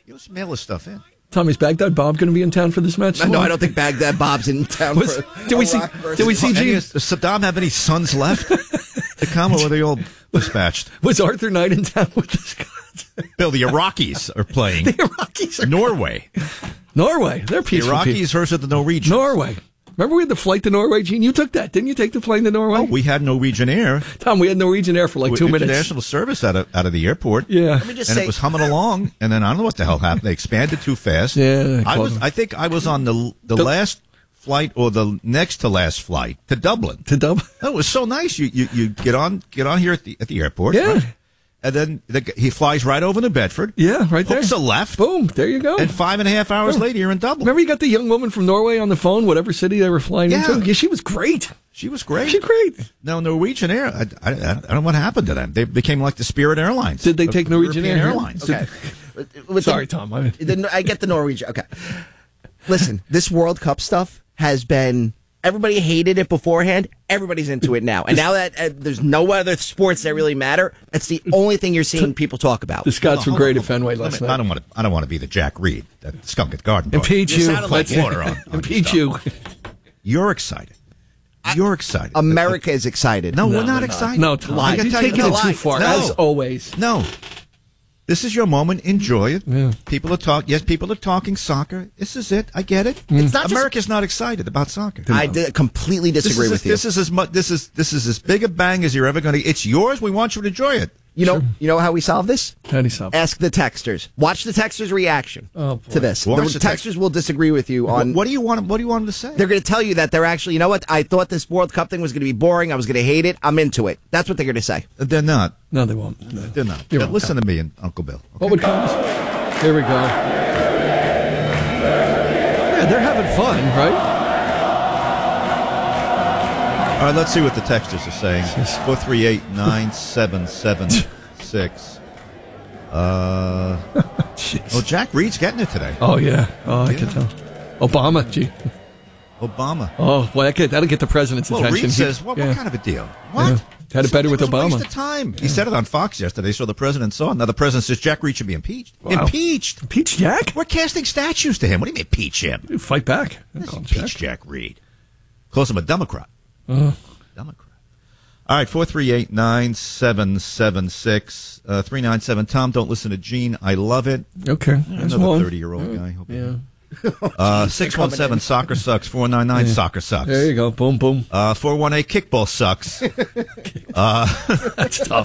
Let's mail this stuff in. Tommy's Baghdad Bob going to be in town for this match? No, I don't think Baghdad Bob's in town. Did we see Gene? Does Saddam have any sons left to come, or were they all dispatched? Was Arthur Knight in town with this guy? Bill, the Iraqis are playing. The Iraqis are Norway. They're peaceful. The Iraqis versus the Norwegians. Norway. Remember we had the flight to Norway, Gene? You took that. Didn't you take the plane to Norway? Oh, we had Norwegian Air. Tom, we had Norwegian Air for like 2 minutes. International service out of the airport. Yeah. Let me just say, it was humming along, and then I don't know what the hell happened. They expanded too fast. Yeah. I think I was on the last flight or the next to last flight to Dublin. That was so nice. You get on here at the airport. Yeah. Right? And then he flies right over to Bedford. Yeah, right there. Hooks a left. Boom, there you go. And 5.5 hours later, you're in Dublin. Remember you got the young woman from Norway on the phone, whatever city they were flying into? Yeah, she was great. She was great. She's great. No, Norwegian Air, I don't know what happened to them. They became like the Spirit Airlines. Did they take Norwegian Airlines? Okay. Sorry, Tom. I get the Norwegian. Okay. Listen, this World Cup stuff has been... Everybody hated it beforehand. Everybody's into it now. And now that there's no other sports that really matter, that's the only thing you're seeing people talk about. The Scots were great at Fenway last night. I don't want to be the Jack Reed at Skunk at Garden. Impeach you. Like water on Impeach you. You're excited. You're excited. America is excited. No, we're not excited. No, Tom. You're taking it too far, as always. No. This is your moment. Enjoy it. Yeah. People are talking soccer. This is it. I get it. It's not America's not excited about soccer. I completely disagree with you. This is as big a bang as you're ever going to. It's yours. We want you to enjoy it. You know how we solve this? How do you solve it? Ask the texters. Watch the texters' reaction to this. The texters will disagree with you on. What do you want them to say? They're going to tell you that they're actually. You know what? I thought this World Cup thing was going to be boring. I was going to hate it. I'm into it. That's what they're going to say. They're not. No, they won't. No. They're not. Wrong, listen to me and Uncle Bill. Okay? What would come? Here we go. Yeah, they're having fun, right? All right, let's see what the texters are saying. 438-9776. Jack Reed's getting it today. Oh, yeah. Oh, I can tell. Obama, gee. Obama. Oh, well, that'll get the president's attention. Reed says, what kind of a deal? What? Yeah. Had it better with Obama. It was a waste of time. He said it on Fox yesterday, so the president saw it. Now the president says Jack Reed should be impeached. Wow. Impeached? Impeach Jack? We're casting statues to him. What do you mean impeach him? Fight back. Impeach Jack Reed. Calls him a Democrat. Democrat. All right, 438-9776. 397. Tom, don't listen to Gene. I love it. Okay. Another 30-year-old guy. Yeah. 617 soccer sucks. 499 soccer sucks. There you go. Boom, boom. 418 kickball sucks. That's tough.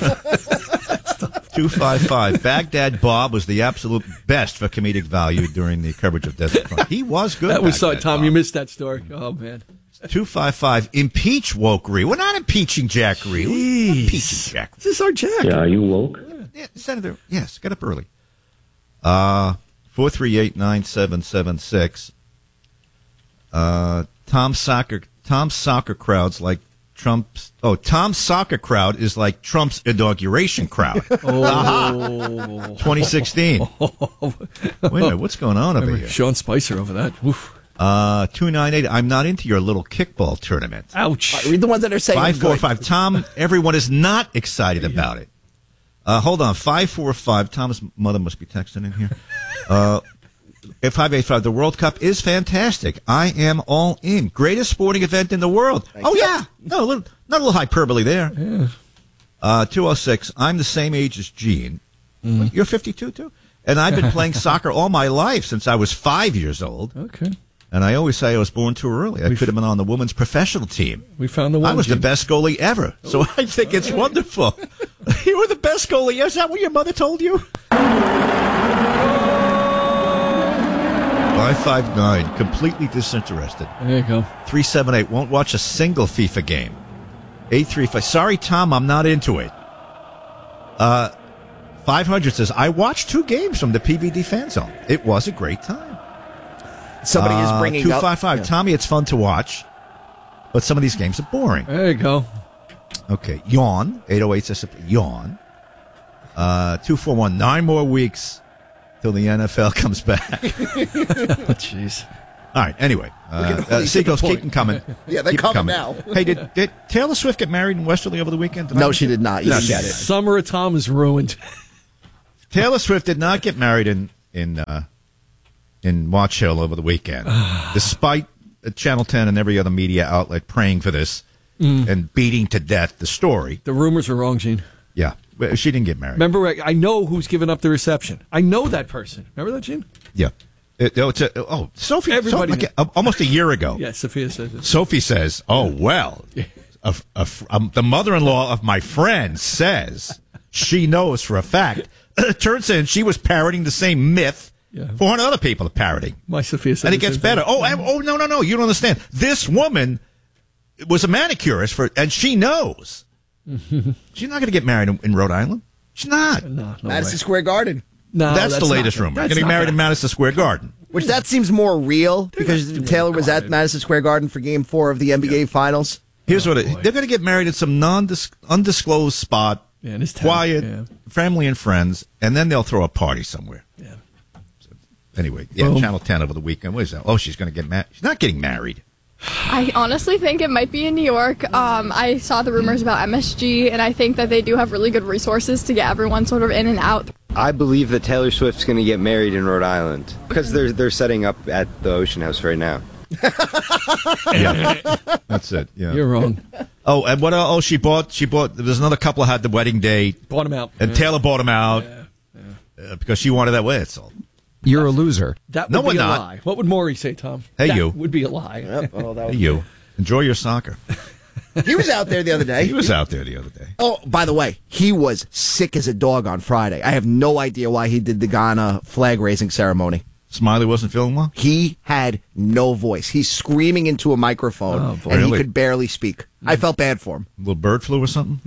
255 Baghdad Bob was the absolute best for comedic value during the coverage of Desert Front. He was good. That was Baghdad Tom. Bob. You missed that story. Oh man. 255 impeach woke Reed. We're not impeaching Jack Reed. We're impeaching Jack Reed. This is our Jack. Yeah, are you woke? Yeah, Senator. Yes, get up early. 438-9776. Tom's soccer crowd's like Trump's. Oh, Tom's soccer crowd is like Trump's inauguration crowd. 2016. Wait a minute, what's going on over here? Sean Spicer over that. Oof. 298. I'm not into your little kickball tournament. Ouch. Read the ones that are saying 545. Tom, everyone is not excited about it. Hold on. 545. Tom's mother must be texting in here. 585. The World Cup is fantastic. I am all in. Greatest sporting event in the world. Yeah. No, not a little hyperbole there. Yeah. 206. I'm the same age as Gene. You're 52 too? And I've been playing soccer all my life since I was 5 years old. Okay. And I always say I was born too early. I could have been on the women's professional team. We found the one. I was the best goalie ever. So I think it's wonderful. You were the best goalie. Is that what your mother told you? 559, completely disinterested. There you go. 378, won't watch a single FIFA game. 835, sorry, Tom, I'm not into it. 500 says, I watched 2 games from the PVD Fan Zone. It was a great time. Somebody is bringing 255, up... Tommy, it's fun to watch, but some of these games are boring. There you go. Okay, yawn. 808 says simply yawn. 241, 9 more weeks till the NFL comes back. Jeez. All right, anyway. Seagulls, keep them coming. Yeah, they're coming now. Hey, did Taylor Swift get married in Westerly over the weekend? No, she did not. You didn't get it. Summer of Tom is ruined. Taylor Swift did not get married in in Watch Hill over the weekend, despite Channel 10 and every other media outlet praying for this and beating to death the story. The rumors are wrong, Gene. Yeah. She didn't get married. Remember, I know who's giving up the reception. I know that person. Remember that, Gene? Yeah. Sophie, Everybody almost a year ago. Yeah, Sophia says it. Sophie says, "Oh well, the mother-in-law of my friend says she knows for a fact." It turns in she was parroting the same myth 400 other people are parroting. My Sophia said, and it gets better. No, you don't understand. This woman was a manicurist and she knows. She's not going to get married in Rhode Island. She's not. No Madison Square Garden. No, that's the latest rumor. Getting married in Madison Square Garden. Which that seems more real because Taylor was at Madison Square Garden for Game 4 of the NBA Finals. Here's what they're going to get married at some undisclosed spot, quiet, family and friends, and then they'll throw a party somewhere. Yeah. So, anyway, Channel 10 over the weekend. What is that? Oh, she's going to get married. She's not getting married. I honestly think it might be in New York. I saw the rumors about MSG, and I think that they do have really good resources to get everyone sort of in and out. I believe that Taylor Swift's going to get married in Rhode Island because they're setting up at the Ocean House right now. Yeah, that's it. Yeah, you're wrong. Oh, and what? Oh, she bought. There's another couple who had the wedding date. Bought him out, and Taylor bought him out because she wanted that way. It's all. You're a loser. That would be a lie. What would Maury say, Tom? Hey, that you. Would be a lie. Yep. Oh, that was hey, you. Enjoy your soccer. He was out there the other day. He was out there the other day. Oh, by the way, he was sick as a dog on Friday. I have no idea why he did the Ghana flag-raising ceremony. Smiley wasn't feeling well? He had no voice. He's screaming into a microphone, and he could barely speak. I felt bad for him. A little bird flu or something?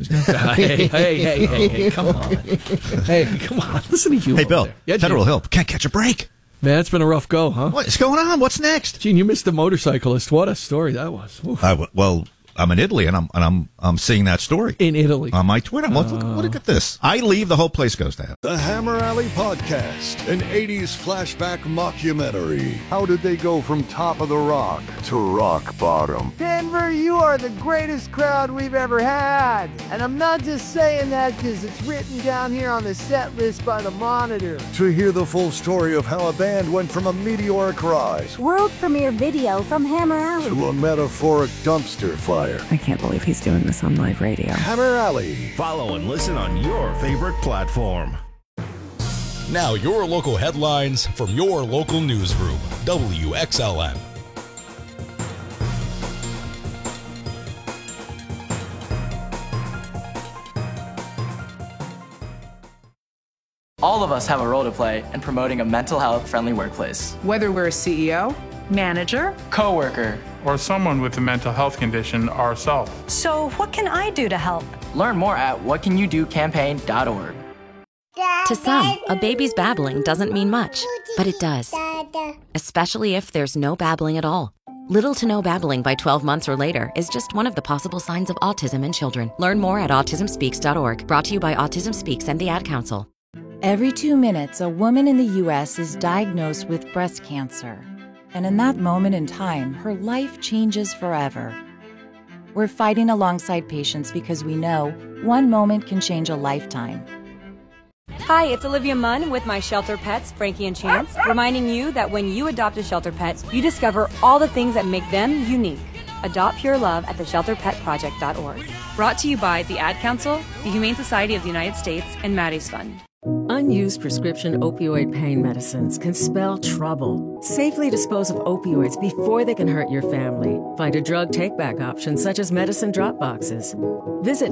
Hey, come on. Hey, come on. Listen to you. Hey, Bill, Federal Hill. Can't catch a break. Man, it's been a rough go, huh? What's going on? What's next? Gene, you missed the motorcyclist. What a story that was. Well, I'm in Italy, and I'm seeing that story in Italy on my Twitter. Look at this. I leave, the whole place goes down. The Hammer Alley Podcast, an 80s flashback mockumentary. How did they go from top of the rock to rock bottom? Denver, you are the greatest crowd we've ever had. And I'm not just saying that because it's written down here on the set list by the Monitor. To hear the full story of how a band went from a meteoric rise, world premiere video from Hammer Alley, to a metaphoric dumpster fire. I can't believe he's doing this on live radio. Hammer Alley. Follow and listen on your favorite platform. Now your local headlines from your local newsroom. WXLN. All of us have a role to play in promoting a mental health-friendly workplace. Whether we're a CEO, manager, coworker, or someone with a mental health condition ourselves. So what can I do to help? Learn more at whatcanyoudocampaign.org. To some, a baby's babbling doesn't mean much, but it does. Especially if there's no babbling at all. Little to no babbling by 12 months or later is just one of the possible signs of autism in children. Learn more at autismspeaks.org. Brought to you by Autism Speaks and the Ad Council. Every 2 minutes, a woman in the U.S. is diagnosed with breast cancer. And in that moment in time, her life changes forever. We're fighting alongside patients because we know one moment can change a lifetime. Hi, it's Olivia Munn with my shelter pets, Frankie and Chance, reminding you that when you adopt a shelter pet, you discover all the things that make them unique. Adopt pure love at theshelterpetproject.org. Brought to you by the Ad Council, the Humane Society of the United States, and Maddie's Fund. Unused prescription opioid pain medicines can spell trouble. Safely dispose of opioids before they can hurt your family. Find a drug take-back option such as medicine drop boxes. Visit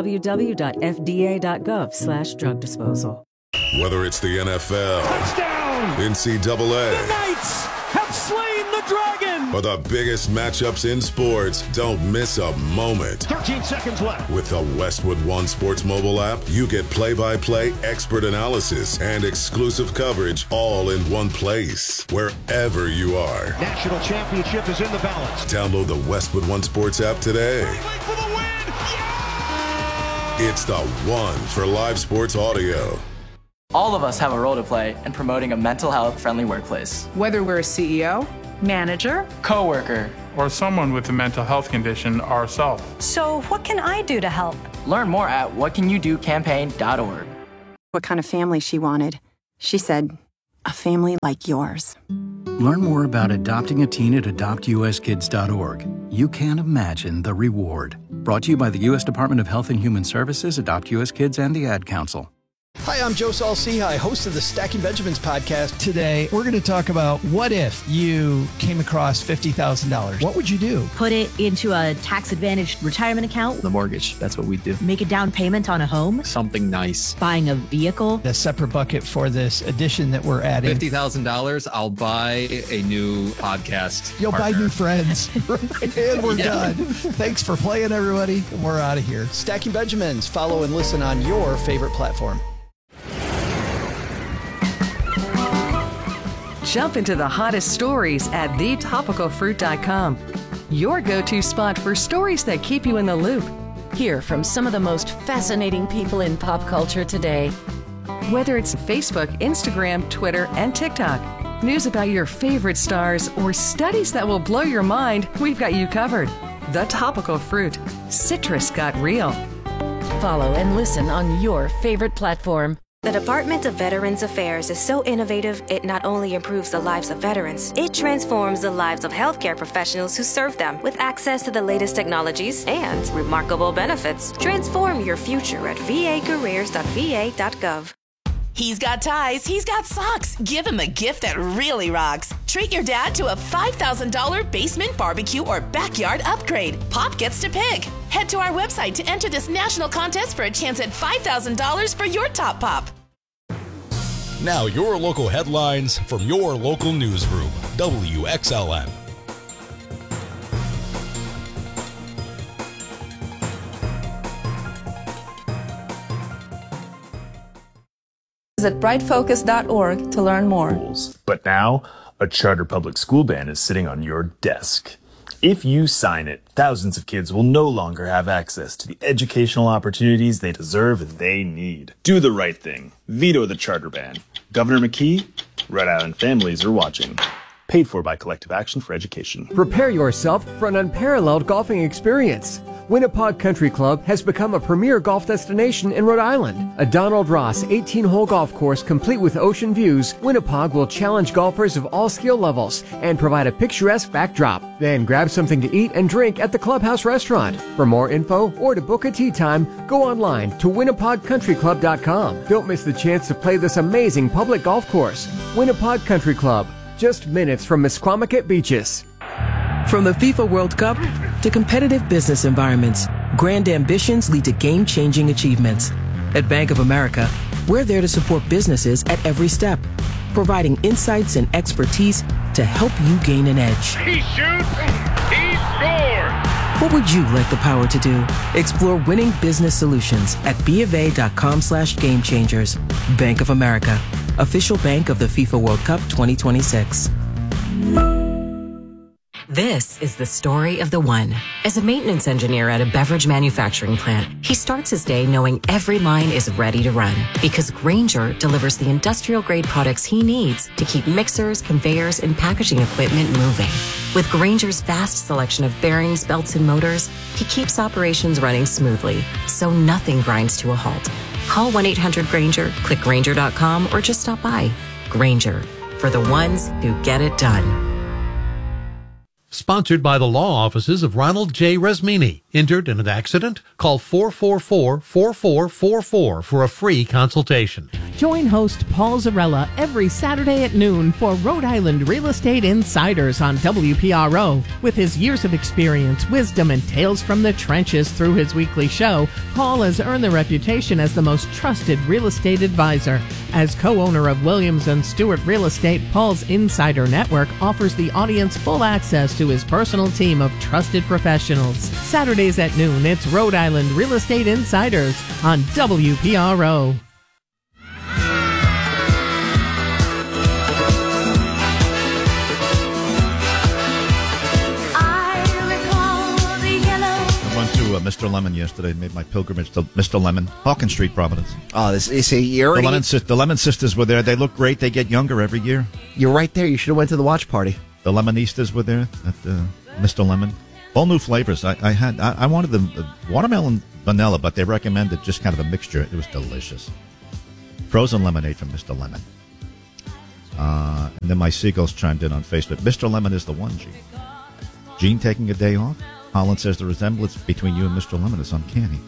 www.fda.gov/drug disposal. Whether it's the NFL, touchdown, NCAA, the Knights have slain the dragon, or the biggest matchups in sports, don't miss a moment. 13 seconds left. With the Westwood One Sports mobile app, you get play-by-play expert analysis and exclusive coverage all in one place, wherever you are. National championship is in the balance. Download the Westwood One Sports app today. For the win. Yeah! It's the one for live sports audio. All of us have a role to play in promoting a mental health-friendly workplace. Whether we're a CEO, manager, coworker, or someone with a mental health condition ourselves. So what can I do to help? Learn more at whatcanyoudocampaign.org. What kind of family she wanted. She said, a family like yours. Learn more about adopting a teen at adoptuskids.org. You can't imagine the reward. Brought to you by the U.S. Department of Health and Human Services, Adopt U.S. Kids, and the Ad Council. Hi, I'm Joe Saul-Sehy, host of the Stacking Benjamins podcast. Today, we're going to talk about what if you came across $50,000? What would you do? Put it into a tax-advantaged retirement account. The mortgage, that's what we do. Make a down payment on a home. Something nice. Buying a vehicle. A separate bucket for this addition that we're adding. $50,000, I'll buy a new podcast. You'll partner. buy new friends. And we're done. Thanks for playing, everybody. And we're out of here. Stacking Benjamins. Follow and listen on your favorite platform. Jump into the hottest stories at thetopicalfruit.com. Your go-to spot for stories that keep you in the loop. Hear from some of the most fascinating people in pop culture today. Whether it's Facebook, Instagram, Twitter, and TikTok, news about your favorite stars, or studies that will blow your mind, we've got you covered. The Topical Fruit. Citrus got real. Follow and listen on your favorite platform. The Department of Veterans Affairs is so innovative, it not only improves the lives of veterans, it transforms the lives of healthcare professionals who serve them with access to the latest technologies and remarkable benefits. Transform your future at vacareers.va.gov. He's got ties, he's got socks. Give him a gift that really rocks. Treat your dad to a $5,000 basement barbecue or backyard upgrade. Pop gets to pick. Head to our website to enter this national contest for a chance at $5,000 for your top pop. Now your local headlines from your local newsroom, WXLN. Visit brightfocus.org to learn more. But now, a charter public school ban is sitting on your desk. If you sign it, thousands of kids will no longer have access to the educational opportunities they deserve and they need. Do the right thing. Veto the charter ban. Governor McKee, Rhode Island families are watching. Paid for by Collective Action for Education. Prepare yourself for an unparalleled golfing experience. Winnapaug Country Club has become a premier golf destination in Rhode Island. A Donald Ross 18-hole golf course complete with ocean views, Winnapaug will challenge golfers of all skill levels and provide a picturesque backdrop. Then grab something to eat and drink at the Clubhouse Restaurant. For more info or to book a tee time, go online to WinnapaugCountryClub.com. Don't miss the chance to play this amazing public golf course. Winnapaug Country Club, just minutes from Misquamicut Beaches. From the FIFA World Cup to competitive business environments, grand ambitions lead to game-changing achievements. At Bank of America, we're there to support businesses at every step, providing insights and expertise to help you gain an edge. He shoots, he scores! What would you like the power to do? Explore winning business solutions at BofA.com/gamechangers. Bank of America, official bank of the FIFA World Cup 2026. This is the story of the one. As a maintenance engineer at a beverage manufacturing plant, he starts his day knowing every line is ready to run because Grainger delivers the industrial-grade products he needs to keep mixers, conveyors, and packaging equipment moving. With Grainger's vast selection of bearings, belts, and motors, he keeps operations running smoothly, so nothing grinds to a halt. Call 1-800-GRAINGER, click Grainger.com, or just stop by. Grainger, for the ones who get it done. Sponsored by the law offices of Ronald J. Resmini. Injured in an accident? Call 444-4444 for a free consultation. Join host Paul Zarella every Saturday at noon for Rhode Island Real Estate Insiders on WPRO. With his years of experience, wisdom, and tales from the trenches through his weekly show, Paul has earned the reputation as the most trusted real estate advisor. As co-owner of Williams & Stewart Real Estate, Paul's Insider Network offers the audience full access to his personal team of trusted professionals. Saturdays at noon, it's Rhode Island Real Estate Insiders on WPRO. Mr. Lemon yesterday. Made my pilgrimage to Mr. Lemon, Hawkins Street, Providence. Oh, this is you're the Lemon sisters were there. They look great. They get younger every year. You're right there. You should have went to the watch party. The Lemonistas were there at Mr. Lemon. All new flavors. I wanted the watermelon vanilla, but they recommended just kind of a mixture. It was delicious. Frozen lemonade from Mr. Lemon. And then my seagulls chimed in on Facebook. Mr. Lemon is the one, Gene. Gene taking a day off? Holland says the resemblance between you and Mr. Lemon is uncanny.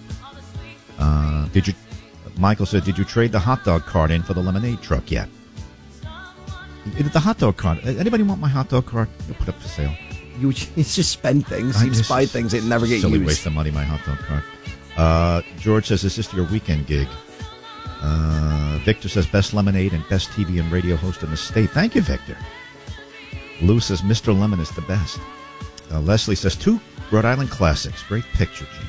Michael said, did you trade the hot dog cart in for the lemonade truck yet? The hot dog cart. Anybody want my hot dog cart? You'll put up for sale. You just spend things. You just buy things that never get silly used. Waste of money, my hot dog cart. George says, is this your weekend gig? Victor says, best lemonade and best TV and radio host in the state. Thank you, Victor. Lou says, Mr. Lemon is the best. Leslie says, 2 Rhode Island classics. Great picture, Gene.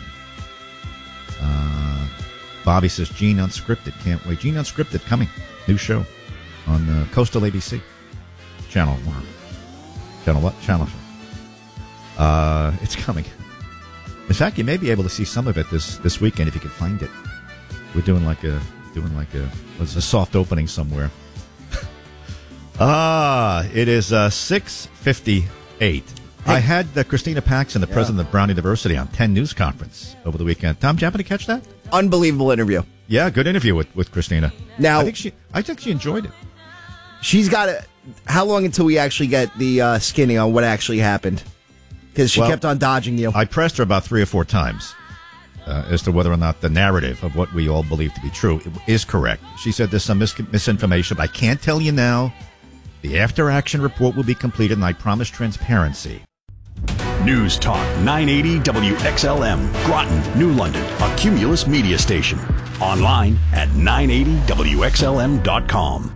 Bobby says, Gene Unscripted. Can't wait. Gene Unscripted coming. New show on Coastal ABC. Channel 1. Channel what? Channel 4. It's coming. In fact, you may be able to see some of it this weekend if you can find it. We're doing like a soft opening somewhere. It is 6:58. I had Christina Paxson, the president of Brown University, on 10 News Conference over the weekend. Tom, did you happen to catch that? Unbelievable interview. Yeah, good interview with Christina. Now, I think she enjoyed it. She's got it. How long until we actually get the skinny on what actually happened? Because she kept on dodging you. I pressed her about 3 or 4 times as to whether or not the narrative of what we all believe to be true is correct. She said there's some misinformation, but I can't tell you now. The after-action report will be completed, and I promise transparency. News Talk 980 WXLM, Groton, New London, a Cumulus media station. Online at 980WXLM.com.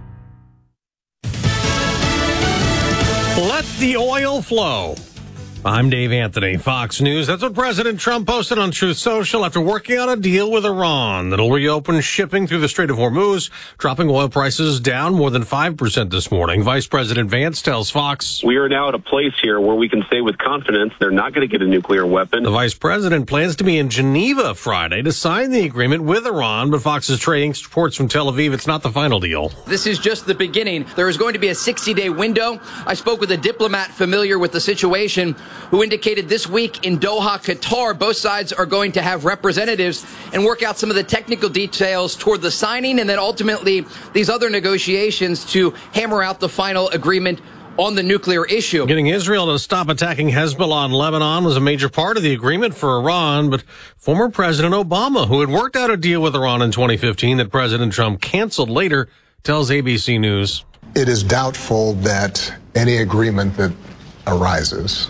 Let the oil flow. I'm Dave Anthony, Fox News. That's what President Trump posted on Truth Social after working on a deal with Iran that'll reopen shipping through the Strait of Hormuz, dropping oil prices down more than 5% this morning. Vice President Vance tells Fox, we are now at a place here where we can say with confidence they're not going to get a nuclear weapon. The vice president plans to be in Geneva Friday to sign the agreement with Iran, but Fox is trading reports from Tel Aviv. It's not the final deal. This is just the beginning. There is going to be a 60-day window. I spoke with a diplomat familiar with the situation who indicated this week in Doha, Qatar, both sides are going to have representatives and work out some of the technical details toward the signing and then ultimately these other negotiations to hammer out the final agreement on the nuclear issue. Getting Israel to stop attacking Hezbollah in Lebanon was a major part of the agreement for Iran, but former President Obama, who had worked out a deal with Iran in 2015 that President Trump canceled later, tells ABC News. It is doubtful that any agreement that arises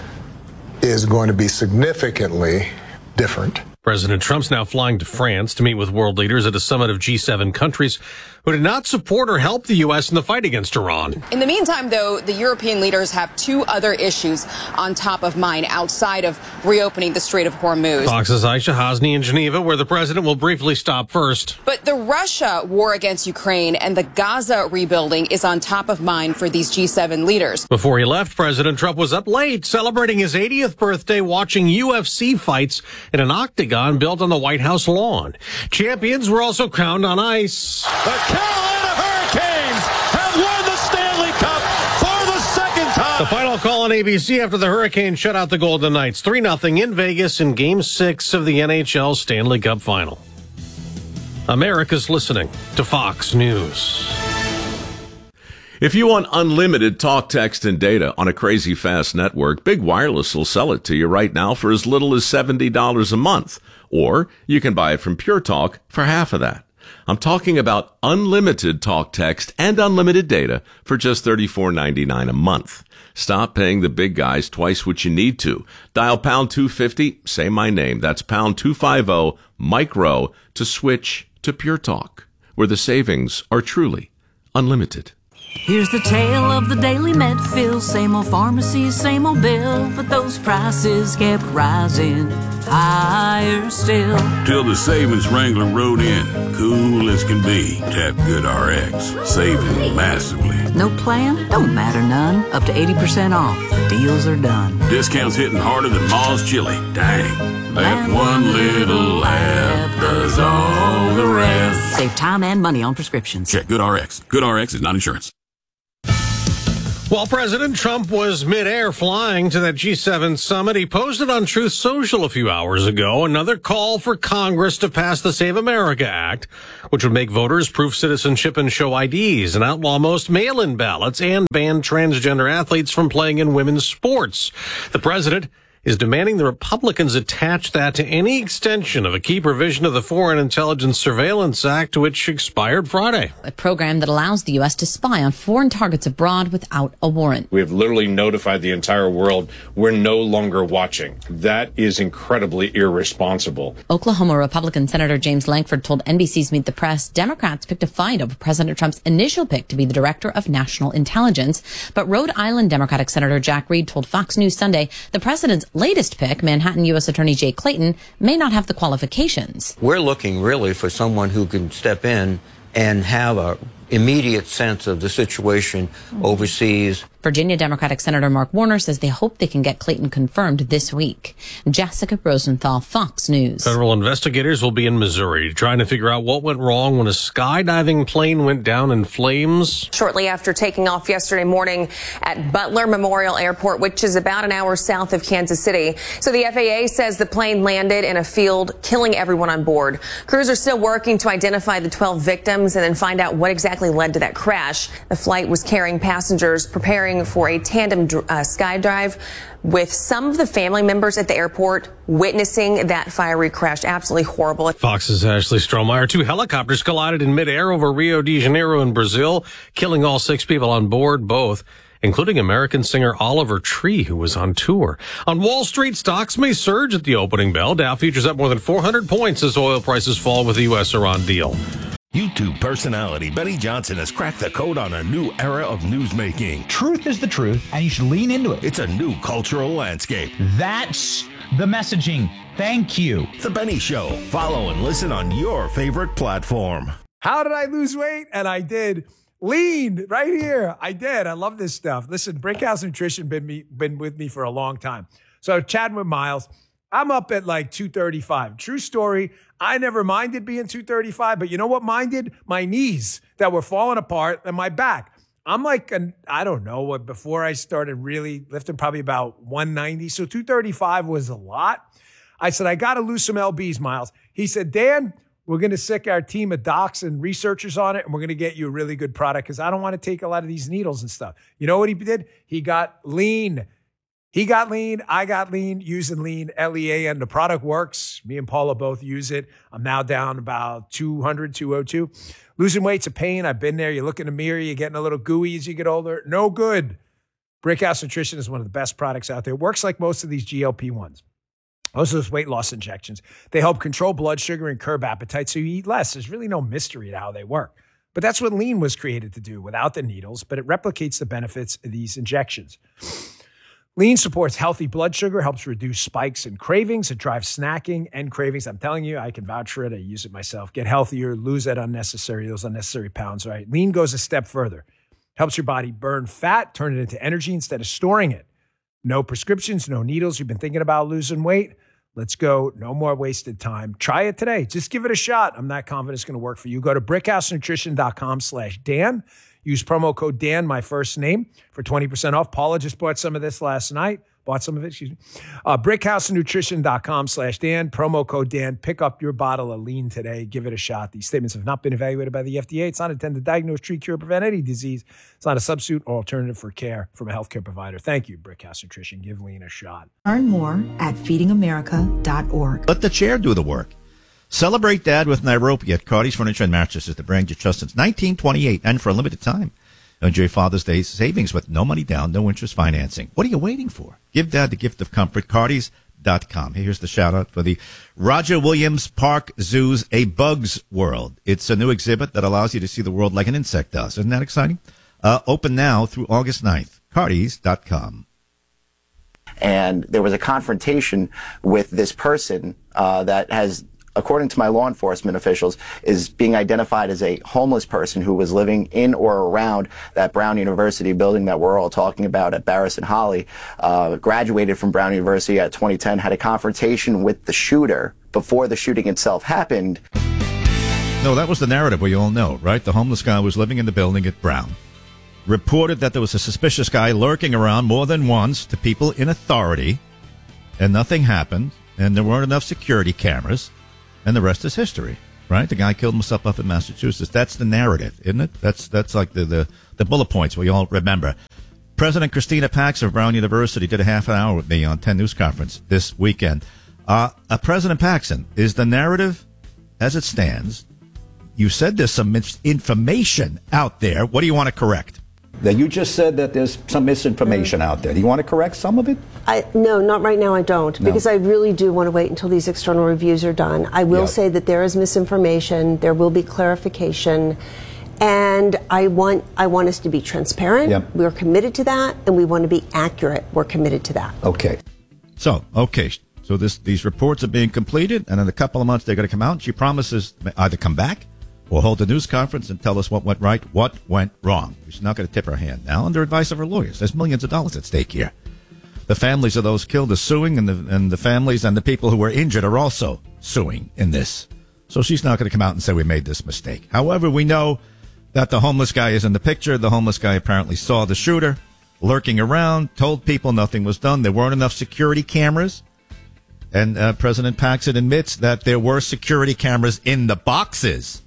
is going to be significantly different. President Trump's now flying to France to meet with world leaders at a summit of G7 countries who did not support or help the U.S. in the fight against Iran. In the meantime, though, the European leaders have 2 other issues on top of mind outside of reopening the Strait of Hormuz. Fox's Aisha Hasni in Geneva, where the president will briefly stop first. But the Russia war against Ukraine and the Gaza rebuilding is on top of mind for these G7 leaders. Before he left, President Trump was up late celebrating his 80th birthday watching UFC fights in an octagon built on the White House lawn. Champions were also crowned on ice. The Carolina Hurricanes have won the Stanley Cup for the second time. The final call on ABC after the Hurricanes shut out the Golden Knights 3-0 in Vegas in Game 6 of the NHL Stanley Cup Final. America's listening to Fox News. If you want unlimited talk, text, and data on a crazy fast network, Big Wireless will sell it to you right now for as little as $70 a month. Or you can buy it from Pure Talk for half of that. I'm talking about unlimited talk, text, and unlimited data for just $34.99 a month. Stop paying the big guys twice what you need to. Dial pound 250, say my name. That's pound 250 micro to switch to Pure Talk, where the savings are truly unlimited. Here's the tale of the daily Medfill. Same old pharmacy, same old bill, but those prices kept rising higher still. Till the savings wrangler rode in, cool as can be. Tap GoodRx, saving massively. No plan? Don't matter none. Up to 80% off. The deals are done. Discounts hitting harder than Ma's chili. Dang. That one little app does all the rest. Save time and money on prescriptions. Check GoodRx. GoodRx is not insurance. While President Trump was midair flying to that G7 summit, he posted on Truth Social a few hours ago another call for Congress to pass the Save America Act, which would make voters prove citizenship and show IDs and outlaw most mail-in ballots and ban transgender athletes from playing in women's sports. The president is demanding the Republicans attach that to any extension of a key provision of the Foreign Intelligence Surveillance Act, which expired Friday. A program that allows the U.S. to spy on foreign targets abroad without a warrant. We have literally notified the entire world we're no longer watching. That is incredibly irresponsible. Oklahoma Republican Senator James Lankford told NBC's Meet the Press Democrats picked a fight over President Trump's initial pick to be the director of national intelligence. But Rhode Island Democratic Senator Jack Reed told Fox News Sunday the president's latest pick, Manhattan U.S. Attorney Jay Clayton, may not have the qualifications. We're looking really for someone who can step in and have a immediate sense of the situation overseas. Virginia Democratic Senator Mark Warner says they hope they can get Clayton confirmed this week. Jessica Rosenthal, Fox News. Federal investigators will be in Missouri trying to figure out what went wrong when a skydiving plane went down in flames. Shortly after taking off yesterday morning at Butler Memorial Airport, which is about an hour south of Kansas City. So the FAA says the plane landed in a field, killing everyone on board. Crews are still working to identify the 12 victims and then find out what exactly led to that crash. The flight was carrying passengers preparing for a tandem skydive, with some of the family members at the airport witnessing that fiery crash. Absolutely horrible. Fox's Ashley Strohmeyer. 2 helicopters collided in midair over Rio de Janeiro in Brazil, killing all 6 people on board, both including American singer Oliver Tree, who was on tour. On Wall Street, stocks may surge at the opening bell. Dow futures up more than 400 points as oil prices fall with the U.S.-Iran deal. YouTube personality Benny Johnson has cracked the code on a new era of newsmaking. Truth is the truth, and you should lean into it. It's a new cultural landscape. That's the messaging. Thank you. The Benny Show. Follow and listen on your favorite platform. How did I lose weight? And I did. Lean right here. I did. I love this stuff. Listen, Brickhouse Nutrition been with me for a long time. So chatting with Miles, I'm up at like 235. True story. I never minded being 235, but you know what minded? My knees that were falling apart and my back. I'm like, I don't know, before I started really lifting, probably about 190. So 235 was a lot. I said, I got to lose some LBs, Miles. He said, Dan, we're going to sick our team of docs and researchers on it, and we're going to get you a really good product because I don't want to take a lot of these needles and stuff. You know what he did? He got lean. He got lean. I got lean using lean, LEA, and the product works. Me and Paula both use it. I'm now down about 200, 202. Losing weight's a pain. I've been there. You look in the mirror, you're getting a little gooey as you get older. No good. Brickhouse Nutrition is one of the best products out there. It works like most of these GLP-1s. Most of those weight loss injections. They help control blood sugar and curb appetite so you eat less. There's really no mystery to how they work. But that's what lean was created to do without the needles, but it replicates the benefits of these injections. Lean supports healthy blood sugar, helps reduce spikes and cravings. It drives snacking and cravings. I'm telling you, I can vouch for it. I use it myself. Get healthier, lose those unnecessary pounds, right? Lean goes a step further. Helps your body burn fat, turn it into energy instead of storing it. No prescriptions, no needles. You've been thinking about losing weight? Let's go. No more wasted time. Try it today. Just give it a shot. I'm not confident it's going to work for you. Go to brickhousenutrition.com/Dan. Use promo code Dan, my first name, for 20% off. Paula just bought some of this last night. Brickhousenutrition.com/Dan. Promo code Dan. Pick up your bottle of lean today. Give it a shot. These statements have not been evaluated by the FDA. It's not intended to diagnose, treat, cure, prevent any disease. It's not a substitute or alternative for care from a healthcare provider. Thank you, Brickhouse Nutrition. Give lean a shot. Learn more at feedingamerica.org. Let the chair do the work. Celebrate Dad with Nairobi at Cardi's Furniture and Mattresses, the brand you trust since 1928, and for a limited time. Enjoy Father's Day savings with no money down, no interest financing. What are you waiting for? Give Dad the gift of comfort. Cardis.com. Here's the shout out for the Roger Williams Park Zoo's A Bug's World. It's a new exhibit that allows you to see the world like an insect does. Isn't that exciting? Open now through August 9th. Cardis.com. And there was a confrontation with this person that has, according to my law enforcement officials, is being identified as a homeless person who was living in or around that Brown University building that we're all talking about at Barris and Holly, graduated from Brown University at 2010, had a confrontation with the shooter before the shooting itself happened. No, that was the narrative we all know, right? The homeless guy was living in the building at Brown. reported that there was a suspicious guy lurking around more than once to people in authority, and nothing happened, and there weren't enough security cameras, and the rest is history, right? The guy killed himself up in Massachusetts. That's the narrative, isn't it? That's like the bullet points we all remember. President Paxson of Brown University did a half an hour with me on 10 News Conference this weekend. President Paxson, is the narrative as it stands? You said there's some information out there. What do you want to correct? That you just said that there's some misinformation out there. Do you want to correct some of it? No, not right now. I don't, because I really do want to wait until these external reviews are done. I will say that there is misinformation. There will be clarification, and I want us to be transparent. Yep. We're committed to that, and we want to be accurate. We're committed to that. Okay. So these reports are being completed, and in a couple of months they're going to come out. And she promises to either come back or hold a news conference and tell us what went right, what went wrong. She's not going to tip her hand now under advice of her lawyers. There's millions of dollars at stake here. The families of those killed are suing, and the families and the people who were injured are also suing in this. So she's not going to come out and say we made this mistake. However, we know that the homeless guy is in the picture. The homeless guy apparently saw the shooter lurking around, told people nothing was done. There weren't enough security cameras. And President Paxson admits that there were security cameras in the boxes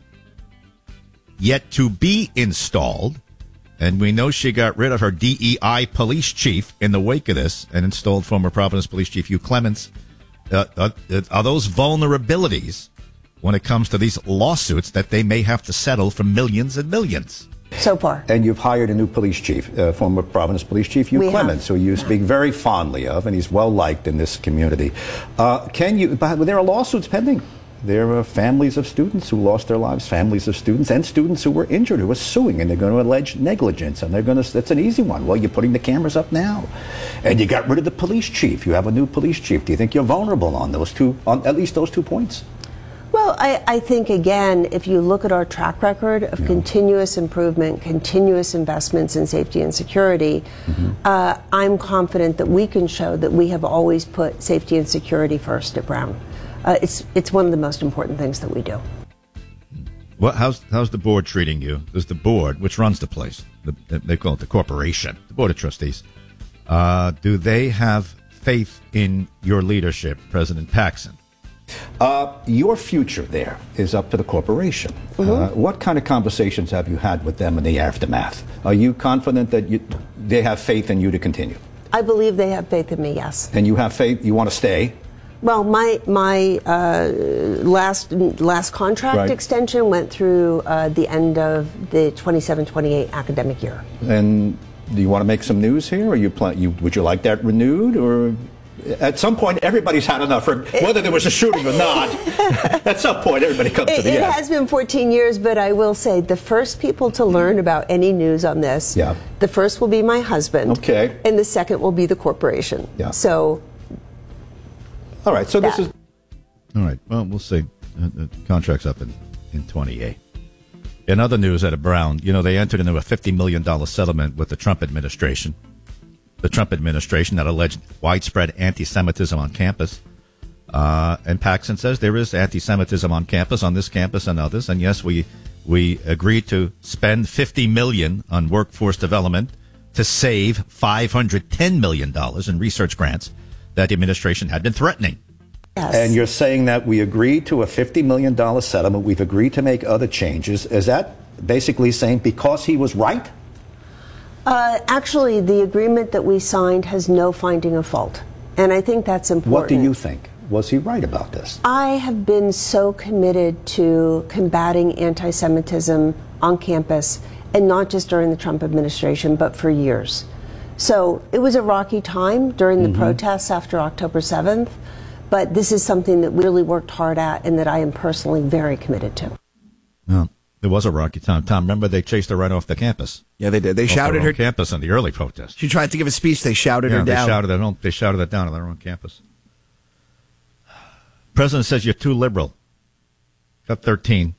yet to be installed. And we know she got rid of her DEI police chief in the wake of this and installed former Providence Police Chief Hugh Clements. Are those vulnerabilities when it comes to these lawsuits that they may have to settle for millions and millions? So far. And you've hired a new police chief, former Providence Police Chief Hugh Clements, who you speak very fondly of, and he's well liked in this community. But there are lawsuits pending. There are families of students who lost their lives, families of students, and students who were injured who are suing, and they're going to allege negligence, and that's an easy one. Well, you're putting the cameras up now, and you got rid of the police chief. You have a new police chief. Do you think you're vulnerable on at least those 2 points? Well, I think, again, if you look at our track record of continuous improvement, continuous investments in safety and security, I'm confident that we can show that we have always put safety and security first at Brown. It's one of the most important things that we do. Well, how's the board treating you? Does the board, which runs the place, they call it the corporation, the board of trustees, do they have faith in your leadership, President Paxson? Your future there is up to the corporation. What kind of conversations have you had with them in the aftermath? Are you confident that they have faith in you to continue? I believe they have faith in me, yes. And you have faith, you want to stay? Well, my last contract extension went through the end of the 27-28 academic year. And do you want to make some news here, or would you like that renewed, or at some point everybody's had enough, whether there was a shooting or not? At some point everybody comes to the end. It has been 14 years, but I will say the first people to learn about any news on this, the first will be my husband, and the second will be the corporation. So. All right, so this is... All right, well, we'll see. The contract's up in 28. In other news out of Brown, they entered into a $50 million settlement with the Trump administration. The Trump administration that alleged widespread anti-Semitism on campus. And Paxson says there is anti-Semitism on campus, on this campus and others. And yes, we agreed to spend $50 million on workforce development to save $510 million in research grants that the administration had been threatening. Yes. And you're saying that we agreed to a $50 million settlement, we've agreed to make other changes. Is that basically saying because he was right? Actually, the agreement that we signed has no finding of fault. And I think that's important. What do you think? Was he right about this? I have been so committed to combating anti-Semitism on campus, and not just during the Trump administration, but for years. So it was a rocky time during the protests after October 7th, but this is something that we really worked hard at and that I am personally very committed to. Well, it was a rocky time. Tom, remember they chased her right off the campus? Yeah, they did. They shouted her campus in the early protests. She tried to give a speech. They shouted her down. They shouted that down on their own campus. President says you're too liberal. Got 13.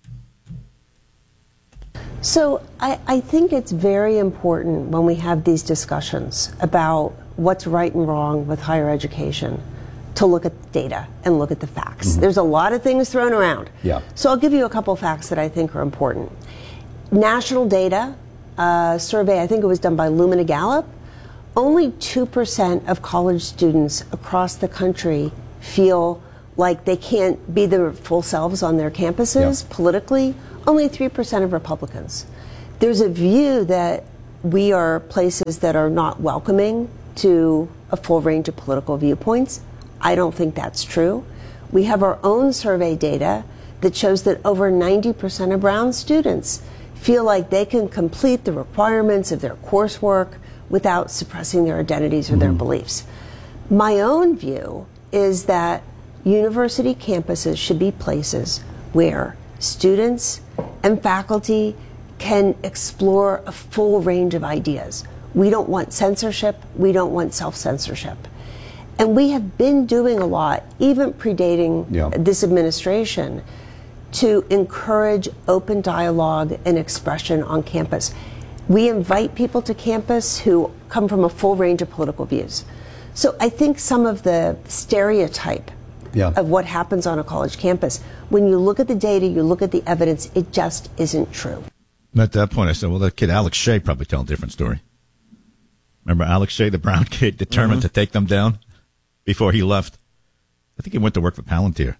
So I think it's very important when we have these discussions about what's right and wrong with higher education to look at the data and look at the facts. There's a lot of things thrown around. So I'll give you a couple facts that I think are important. National data a survey, I think it was done by Lumina Gallup, only 2% of college students across the country feel like they can't be their full selves on their campuses politically. Only 3% of Republicans. There's a view that we are places that are not welcoming to a full range of political viewpoints. I don't think that's true. We have our own survey data that shows that over 90% of Brown students feel like they can complete the requirements of their coursework without suppressing their identities or their beliefs. My own view is that university campuses should be places where students and faculty can explore a full range of ideas. We don't want censorship. We don't want self-censorship. And we have been doing a lot, even predating this administration, to encourage open dialogue and expression on campus. We invite people to campus who come from a full range of political views. So I think some of the stereotype of what happens on a college campus, when you look at the data, you look at the evidence, it just isn't true. At that point, I said, well, that kid Alex Shea probably tell a different story. Remember Alex Shea, the Brown kid, determined to take them down before he left? I think he went to work for Palantir.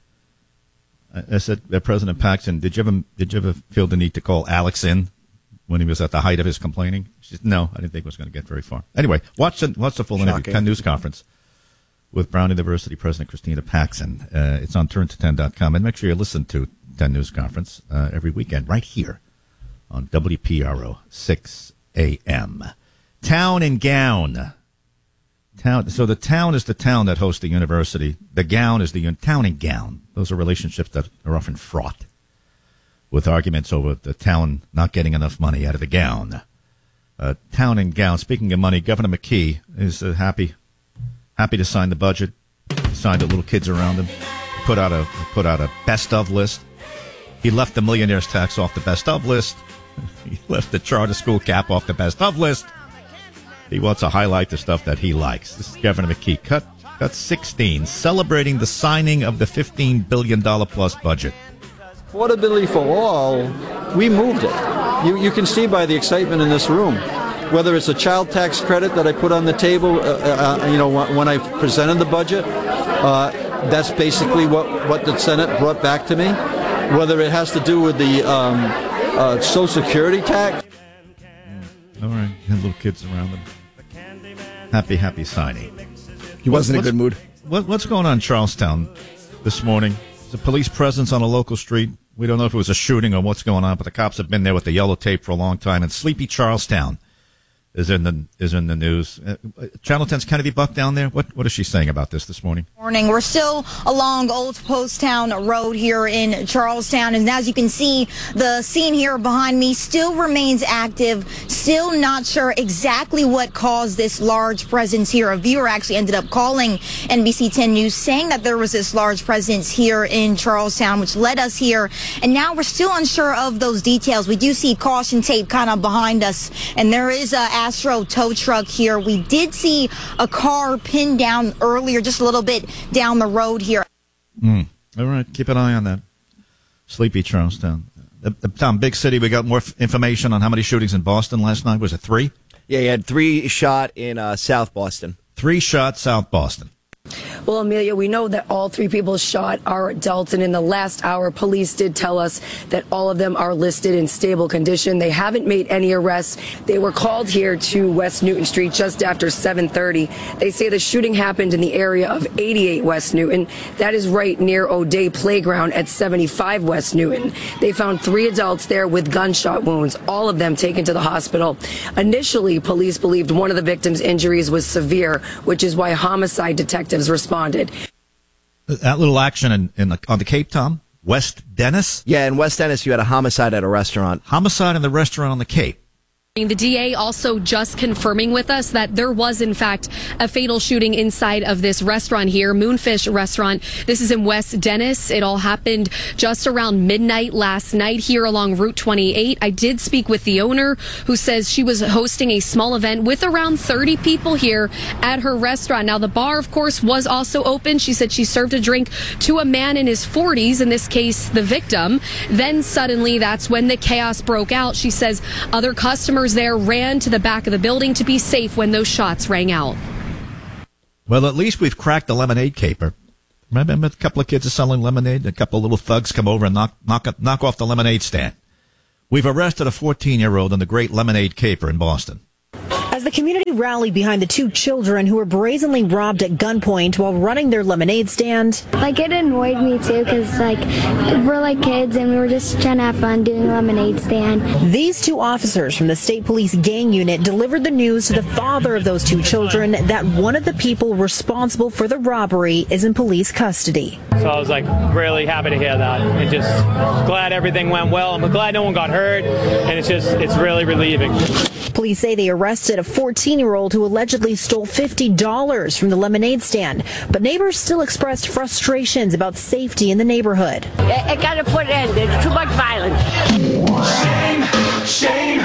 I said, President Paxton, did you ever feel the need to call Alex in when he was at the height of his complaining? She said, no, I didn't think it was going to get very far. Anyway, watch the full interview, 10 News Conference with Brown University President Christina Paxson. It's on turnto10.com. And make sure you listen to 10 News Conference every weekend right here on WPRO 6 a.m. Town and Gown. So the town is the town that hosts the university. The gown is the town and gown. Those are relationships that are often fraught with arguments over the town not getting enough money out of the gown. Town and gown. Speaking of money, Governor McKee is happy to sign the budget. He signed the little kids around him. He put out a best of list. He left the millionaire's tax off the best of list. He left the charter school cap off the best of list. He wants to highlight the stuff that he likes. This is Governor McKee. Cut 16, celebrating the signing of the $15 billion plus budget. Affordability for all, we moved it. You can see by the excitement in this room. Whether it's a child tax credit that I put on the table, when I presented the budget, that's basically what the Senate brought back to me. Whether it has to do with the Social Security tax. All right, had little kids around them. Happy signing. He wasn't in a good mood. What's going on in Charlestown this morning? There's a police presence on a local street. We don't know if it was a shooting or what's going on, but the cops have been there with the yellow tape for a long time. And Sleepy Charlestown is in the news. Channel 10's Kennedy Buck down there. What is she saying about this morning? Morning. We're still along Old Post Town Road here in Charlestown, and as you can see, the scene here behind me still remains active. Still not sure exactly what caused this large presence here. A viewer actually ended up calling NBC 10 News saying that there was this large presence here in Charlestown, which led us here, and now we're still unsure of those details. We do see caution tape kind of behind us, and there is a Astro tow truck here. We did see a car pinned down earlier, just a little bit down the road here. All right, keep an eye on that. Sleepy Charlestown. Tom, big city, we got more information on how many shootings in Boston last night. Was it 3? Yeah, he had 3 shot in South Boston. 3 shot South Boston. Well, Amelia, we know that all 3 people shot are adults, and in the last hour, police did tell us that all of them are listed in stable condition. They haven't made any arrests. They were called here to West Newton Street just after 7:30. They say the shooting happened in the area of 88 West Newton. That is right near O'Day Playground at 75 West Newton. They found 3 adults there with gunshot wounds, all of them taken to the hospital. Initially, police believed one of the victims' injuries was severe, which is why homicide detectives responded. That little action on the Cape, Tom? West Dennis? Yeah, in West Dennis, you had a homicide at a restaurant. Homicide in the restaurant on the Cape. The DA also just confirming with us that there was, in fact, a fatal shooting inside of this restaurant here, Moonfish Restaurant. This is in West Dennis. It all happened just around midnight last night here along Route 28. I did speak with the owner, who says she was hosting a small event with around 30 people here at her restaurant. Now, the bar, of course, was also open. She said she served a drink to a man in his 40s, in this case, the victim. Then suddenly, that's when the chaos broke out. She says other customers members there ran to the back of the building to be safe when those shots rang out. Well, at least we've cracked the lemonade caper. Remember a couple of kids are selling lemonade? A couple of little thugs come over and knock off the lemonade stand. We've arrested a 14-year-old in the Great Lemonade Caper in Boston. As the community rallied behind the two children who were brazenly robbed at gunpoint while running their lemonade stand. Like, it annoyed me too, because we're like kids and we were just trying to have fun doing a lemonade stand. These two officers from the state police gang unit delivered the news to the father of those two children that one of the people responsible for the robbery is in police custody. So I was really happy to hear that, and just glad everything went well. I'm glad no one got hurt, and it's really relieving. Police say they arrested a 14-year-old who allegedly stole $50 from the lemonade stand, but neighbors still expressed frustrations about safety in the neighborhood. It got to put an end. There's too much violence. Shame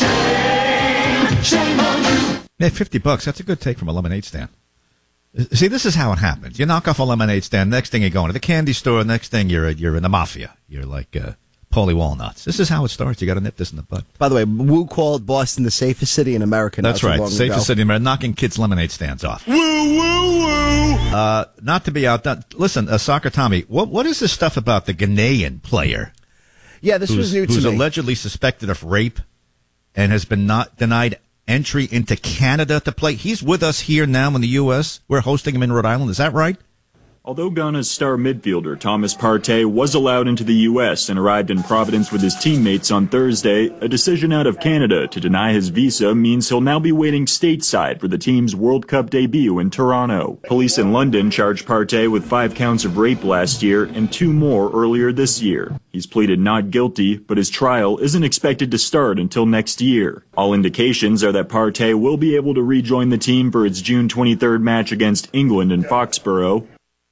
on you. Yeah, $50. That's a good take from a lemonade stand. See, this is how it happens. You knock off a lemonade stand, next thing you're going to the candy store, next thing you're in the mafia. You're like Paulie Walnuts. This is how it starts. You got to nip this in the bud. By the way, Wu called Boston the safest city in America. That's right, safest city in America. Knocking kids' lemonade stands off. Woo, woo, woo. Not to be outdone. Listen, Soccer Tommy, what is this stuff about the Ghanaian player? Yeah, this was new to me. Who's allegedly suspected of rape and has been not denied entry into Canada to play. He's with us here now in the U.S. We're hosting him in Rhode Island. Is that right? Although Ghana's star midfielder Thomas Partey was allowed into the U.S. and arrived in Providence with his teammates on Thursday, a decision out of Canada to deny his visa means he'll now be waiting stateside for the team's World Cup debut in Toronto. Police in London charged Partey with 5 counts of rape last year and 2 more earlier this year. He's pleaded not guilty, but his trial isn't expected to start until next year. All indications are that Partey will be able to rejoin the team for its June 23rd match against England in Foxborough.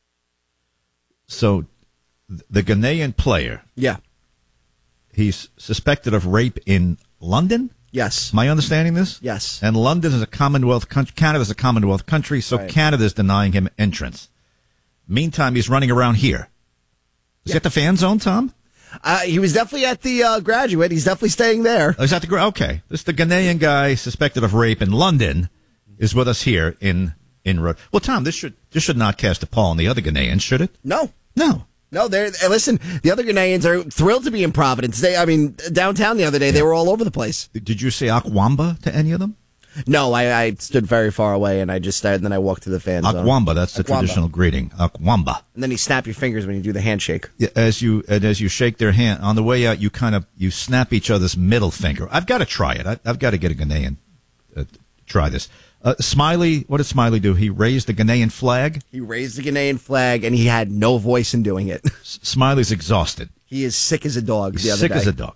So, the Ghanaian player. Yeah. He's suspected of rape in London? Yes. Am I understanding this? Yes. And London is a Commonwealth country. Canada's a Commonwealth country, so right. Canada's denying him entrance. Meantime, he's running around here. Is he at the fan zone, Tom? He was definitely at the Graduate. He's definitely staying there. Oh, he's at the okay. This the Ghanaian guy suspected of rape in London is with us here in well, Tom, this should not cast a pall on the other Ghanaians, should it? No. No. No, listen, the other Ghanaians are thrilled to be in Providence. Downtown the other day, they were all over the place. Did you say Akwamba to any of them? No, I stood very far away, and I just started, and then I walked to the fan zone. Akwamba, that's the traditional greeting. Akwamba. And then you snap your fingers when you do the handshake. Yeah, as you shake their hand, on the way out, you snap each other's middle finger. I've got to try it. I've got to get a Ghanaian try this. Smiley, what did Smiley do? He raised the Ghanaian flag? He raised the Ghanaian flag, and he had no voice in doing it. Smiley's exhausted. He is sick as a dog. He's sick as a dog.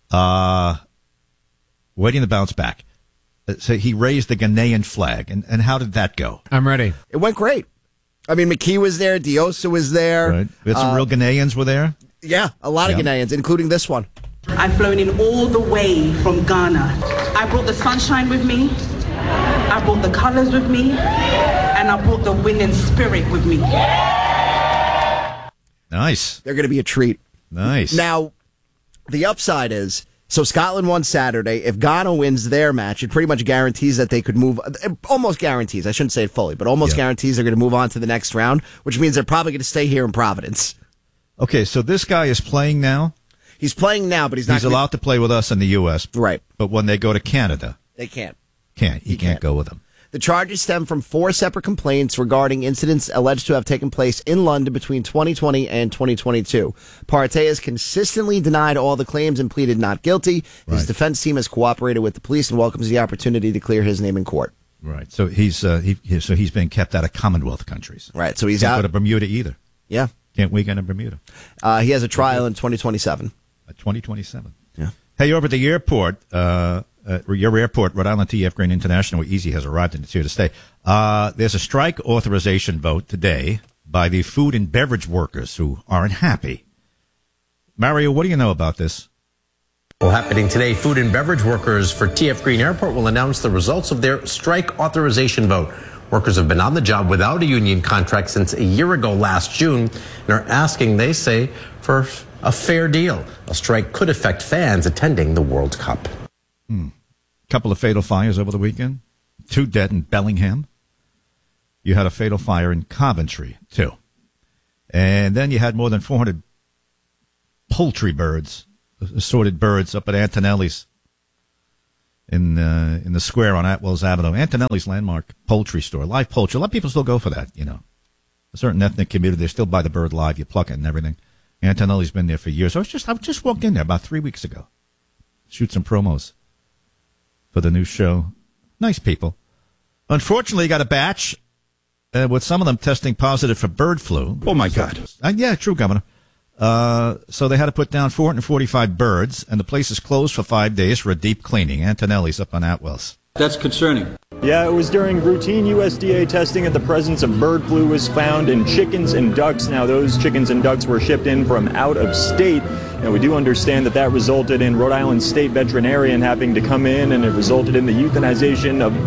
Waiting to bounce back. So he raised the Ghanaian flag, and how did that go? I'm ready. It went great. I mean, McKee was there, Diosa was there. Right. We had some real Ghanaians were there? Yeah, a lot of Ghanaians, including this one. I've flown in all the way from Ghana. I brought the sunshine with me. I brought the colors with me, and I brought the winning spirit with me. Nice. They're going to be a treat. Nice. Now, the upside is, so Scotland won Saturday. If Ghana wins their match, it pretty much guarantees that they could move, almost guarantees, I shouldn't say it fully, but almost guarantees they're going to move on to the next round, which means they're probably going to stay here in Providence. Okay, so this guy is playing now? He's playing now, but he's not allowed to play with us in the U.S. Right. But when they go to Canada. They can't. He can't go with them. The charges stem from 4 separate complaints regarding incidents alleged to have taken place in London between 2020 and 2022. Partey has consistently denied all the claims and pleaded not guilty. His defense team has cooperated with the police and welcomes the opportunity to clear his name in court. Right. So he's being kept out of Commonwealth countries. Right. So he's can't out. Go to Bermuda either. Yeah. Can't weekend in Bermuda. He has a trial in 2027. 2027. Yeah. Hey, over at the airport. Your airport, Rhode Island TF Green International, where Easy has arrived and it's here to stay. There's a strike authorization vote today by the food and beverage workers who aren't happy. Mario, what do you know about this? Well, happening today, food and beverage workers for TF Green Airport will announce the results of their strike authorization vote. Workers have been on the job without a union contract since a year ago last June and are asking, they say, for a fair deal. A strike could affect fans attending the World Cup. couple of fatal fires over the weekend. 2 dead in Bellingham. You had a fatal fire in Coventry, too. And then you had more than 400 poultry birds, assorted birds, up at Antonelli's in the square on Atwells Avenue. Antonelli's landmark poultry store, live poultry. A lot of people still go for that, you know. A certain ethnic community, they still buy the bird live. You pluck it and everything. Antonelli's been there for years. I just walked in there about 3 weeks ago. Shoot some promos for the new show. Nice people. Unfortunately, you got a batch with some of them testing positive for bird flu. Oh, my God. Yeah, true, Governor. So they had to put down 445 birds, and the place is closed for 5 days for a deep cleaning. Antonelli's up on Atwells. That's concerning. Yeah, it was during routine USDA testing that the presence of bird flu was found in chickens and ducks. Now, those chickens and ducks were shipped in from out of state. And we do understand that resulted in Rhode Island State Veterinarian having to come in, and it resulted in the euthanization of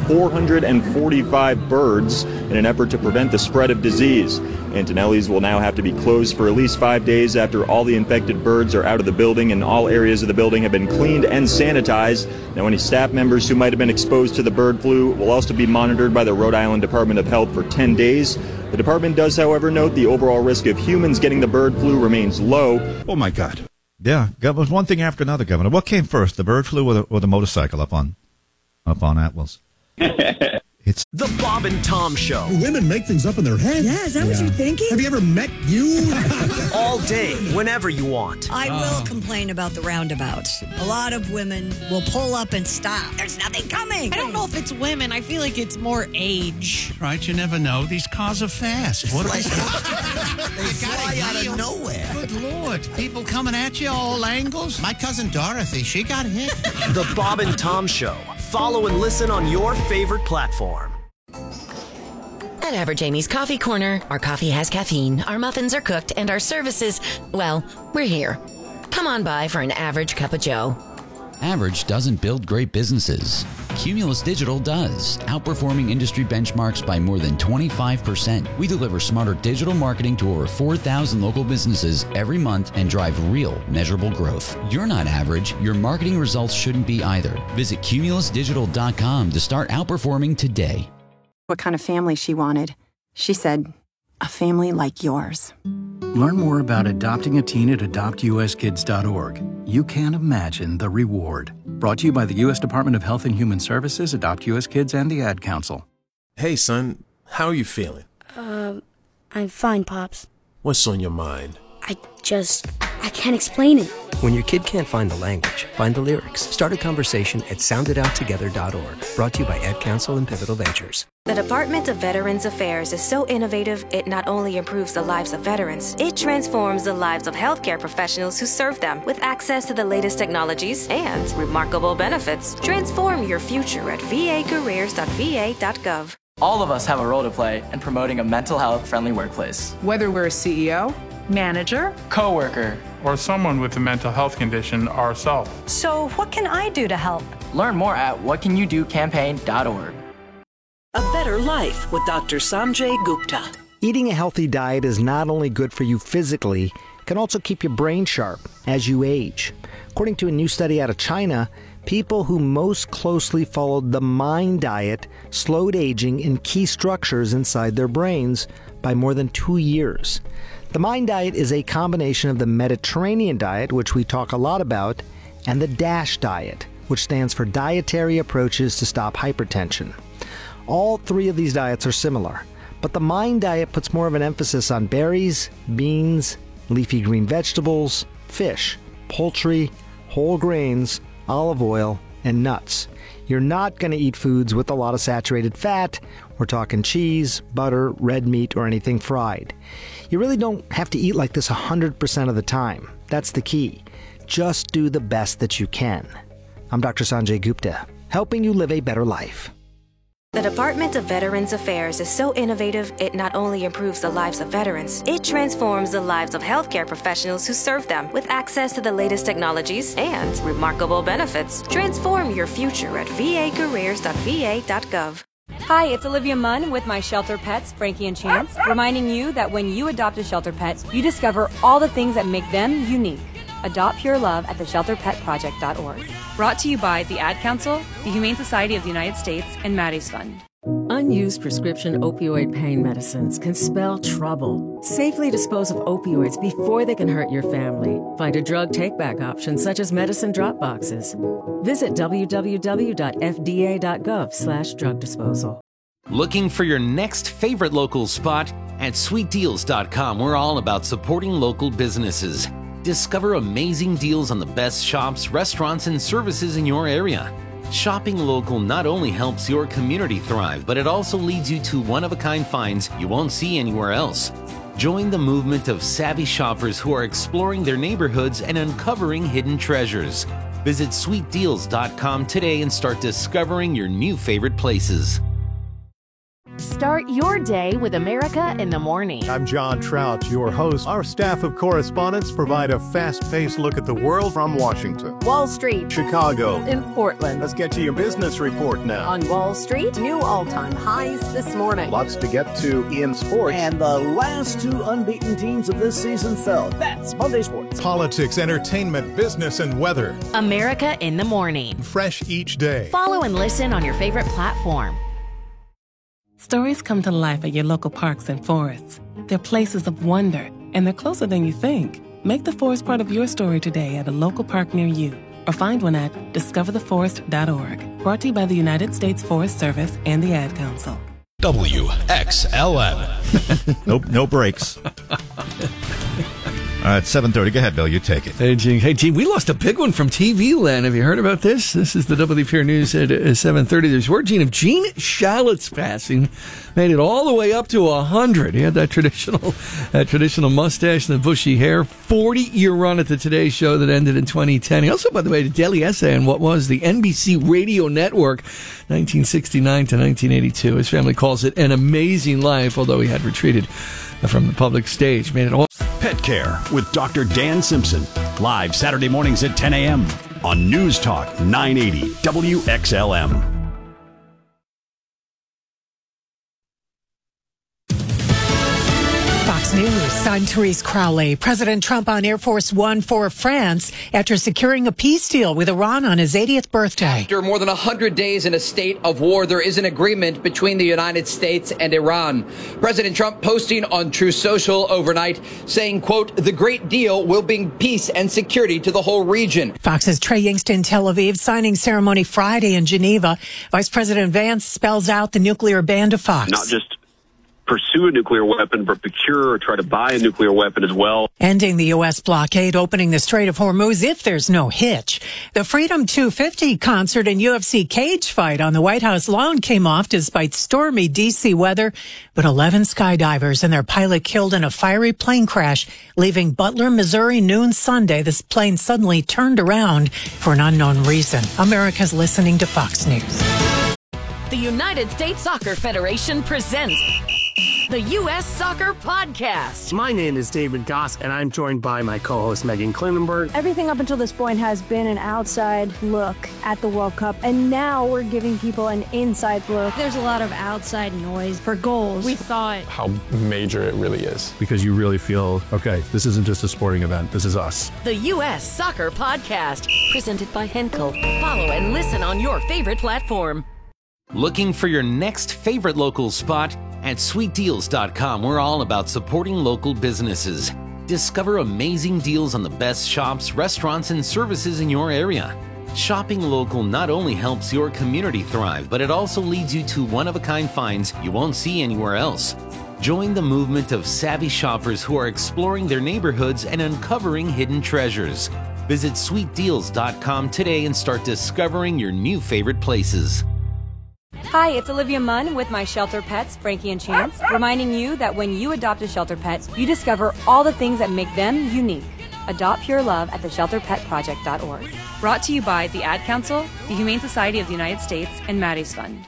445 birds in an effort to prevent the spread of disease. Antonelli's will now have to be closed for at least 5 days after all the infected birds are out of the building and all areas of the building have been cleaned and sanitized. Now, any staff members who might have been exposed to the bird flu will also be monitored by the Rhode Island Department of Health for 10 days. The department does, however, note the overall risk of humans getting the bird flu remains low. Oh, my God. Yeah, Governor, one thing after another, Governor. What came first, the bird flu or the motorcycle up on Atwells? It's the Bob and Tom Show. Women make things up in their heads. Yeah, is that what you're thinking? Have you ever met you? All day, whenever you want. I will complain about the roundabouts. A lot of women will pull up and stop. There's nothing coming. I don't know if it's women. I feel like it's more age. Right, you never know. These cars are fast. What They fly out of nowhere. Good Lord. People coming at you all angles. My cousin Dorothy, she got hit. The Bob and Tom Show. Follow and listen on your favorite platform. At Average Amy's Coffee Corner, our coffee has caffeine, our muffins are cooked, and our services, well, we're here. Come on by for an average cup of joe. Average doesn't build great businesses. Cumulus Digital does, outperforming industry benchmarks by more than 25%. We deliver smarter digital marketing to over 4,000 local businesses every month and drive real, measurable growth. You're not average. Your marketing results shouldn't be either. Visit cumulusdigital.com to start outperforming today. What kind of family she wanted. She said, a family like yours. Learn more about adopting a teen at adoptuskids.org. You can't imagine the reward. Brought to you by the U.S. Department of Health and Human Services, Adopt U.S. Kids, and the Ad Council. Hey, son, how are you feeling? I'm fine, Pops. What's on your mind? I can't explain it. When your kid can't find the language, find the lyrics. Start a conversation at soundidouttogether.org. Brought to you by Ad Council and Pivotal Ventures. The Department of Veterans Affairs is so innovative, it not only improves the lives of veterans, it transforms the lives of healthcare professionals who serve them with access to the latest technologies and remarkable benefits. Transform your future at vacareers.va.gov. All of us have a role to play in promoting a mental health friendly workplace. Whether we're a CEO, manager, coworker, or someone with a mental health condition ourselves. So what can I do to help? Learn more at whatcanyoudocampaign.org. A better life with Dr. Sanjay Gupta. Eating a healthy diet is not only good for you physically, it can also keep your brain sharp as you age. According to a new study out of China, people who most closely followed the MIND diet slowed aging in key structures inside their brains by more than 2 years. The MIND diet is a combination of the Mediterranean diet, which we talk a lot about, and the DASH diet, which stands for Dietary Approaches to Stop Hypertension. All three of these diets are similar, but the MIND diet puts more of an emphasis on berries, beans, leafy green vegetables, fish, poultry, whole grains, olive oil, and nuts. You're not going to eat foods with a lot of saturated fat. We're talking cheese, butter, red meat, or anything fried. You really don't have to eat like this 100% of the time. That's the key. Just do the best that you can. I'm Dr. Sanjay Gupta, helping you live a better life. The Department of Veterans Affairs is so innovative, it not only improves the lives of veterans, it transforms the lives of healthcare professionals who serve them with access to the latest technologies and remarkable benefits. Transform your future at vacareers.va.gov. Hi, it's Olivia Munn with my shelter pets, Frankie and Chance, reminding you that when you adopt a shelter pet, you discover all the things that make them unique. Adopt Pure Love at theshelterpetproject.org. Brought to you by the Ad Council, the Humane Society of the United States, and Maddie's Fund. Unused prescription opioid pain medicines can spell trouble. Safely dispose of opioids before they can hurt your family. Find a drug take-back option such as medicine drop boxes. Visit www.fda.gov/drug disposal. Looking for your next favorite local spot? At sweetdeals.com, we're all about supporting local businesses. Discover amazing deals on the best shops, restaurants, and services in your area. Shopping local not only helps your community thrive, but it also leads you to one-of-a-kind finds you won't see anywhere else. Join the movement of savvy shoppers who are exploring their neighborhoods and uncovering hidden treasures. Visit sweetdeals.com today and start discovering your new favorite places. Start your day with America in the Morning. I'm John Trout, your host. Our staff of correspondents provide a fast-paced look at the world from Washington, Wall Street, Chicago, and Portland. Let's get to your business report now. On Wall Street, new all-time highs this morning. Lots to get to in sports. And the last two unbeaten teams of this season fell. That's Monday Sports. Politics, entertainment, business, and weather. America in the Morning. Fresh each day. Follow and listen on your favorite platform. Stories come to life at your local parks and forests. They're places of wonder, and they're closer than you think. Make the forest part of your story today at a local park near you, or find one at discovertheforest.org. Brought to you by the United States Forest Service and the Ad Council. WXLM. No breaks. All right, 7:30. Go ahead, Bill. You take it. Hey, Gene, we lost a big one from TV land. Have you heard about this? This is the WPR News at 7:30. There's word, Gene, of Gene Shalit's passing. Made it all the way up to 100. He had that traditional mustache and the bushy hair. 40-year run at the Today Show that ended in 2010. He also, by the way, did a daily essay on what was the NBC Radio Network, 1969 to 1982. His family calls it an amazing life, although he had retreated from the public stage. Made it all. Pet Care with Dr. Dan Simpson. Live Saturday mornings at 10 a.m. on News Talk 980 WXLM. Fox News, I'm Therese Crowley. President Trump on Air Force One for France after securing a peace deal with Iran on his 80th birthday. After more than 100 days in a state of war, there is an agreement between the United States and Iran. President Trump posting on Truth Social overnight saying, quote, the great deal will bring peace and security to the whole region. Fox's Trey Yingst in Tel Aviv, signing ceremony Friday in Geneva. Vice President Vance spells out the nuclear ban to Fox. Not just pursue a nuclear weapon, but procure or try to buy a nuclear weapon as well. Ending the U.S. blockade, opening the Strait of Hormuz if there's no hitch. The Freedom 250 concert and UFC cage fight on the White House lawn came off despite stormy D.C. weather, but 11 skydivers and their pilot killed in a fiery plane crash, leaving Butler, Missouri noon Sunday. This plane suddenly turned around for an unknown reason. America's listening to Fox News. The United States Soccer Federation presents the U.S. Soccer Podcast. My name is David Goss, and I'm joined by my co-host Megan Klinenberg. Everything up until this point has been an outside look at the World Cup, and now we're giving people an inside look. There's a lot of outside noise for goals. We thought How major it really is. Because you really feel, okay, this isn't just a sporting event, this is us. The U.S. Soccer Podcast, presented by Henkel. Follow and listen on your favorite platform. Looking for your next favorite local spot? At sweetdeals.com, we're all about supporting local businesses. Discover amazing deals on the best shops, restaurants, and services in your area. Shopping local not only helps your community thrive, but it also leads you to one-of-a-kind finds you won't see anywhere else. Join the movement of savvy shoppers who are exploring their neighborhoods and uncovering hidden treasures. Visit sweetdeals.com today and start discovering your new favorite places. Hi, it's Olivia Munn with My Shelter Pets, Frankie and Chance, reminding you that when you adopt a shelter pet, you discover all the things that make them unique. Adopt Pure Love at theshelterpetproject.org. Brought to you by the Ad Council, the Humane Society of the United States, and Maddie's Fund.